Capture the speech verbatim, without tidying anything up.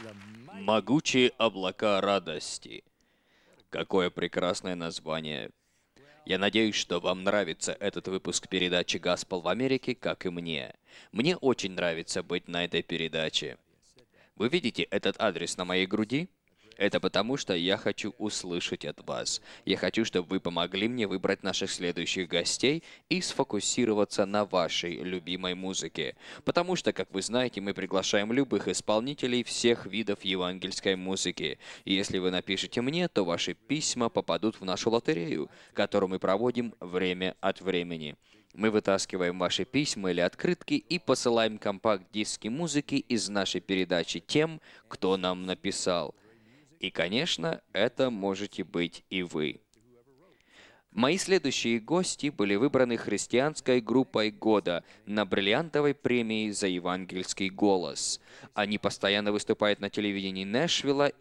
Могучие облака радости. Какое прекрасное название. Я надеюсь, что вам нравится этот выпуск передачи «Гаспел в Америке», как и мне. Мне очень нравится быть на этой передаче. Вы видите этот адрес на моей груди? Это потому, что я хочу услышать от вас. Я хочу, чтобы вы помогли мне выбрать наших следующих гостей и сфокусироваться на вашей любимой музыке. Потому что, как вы знаете, мы приглашаем любых исполнителей всех видов евангельской музыки. И если вы напишете мне, то ваши письма попадут в нашу лотерею, которую мы проводим время от времени. Мы вытаскиваем ваши письма или открытки и посылаем компакт-диски музыки из нашей передачи тем, кто нам написал. И, конечно, это можете быть и вы. Мои следующие гости были выбраны христианской группой года на бриллиантовой премии за евангельский голос. Они постоянно выступают на телевидении Нэшвилла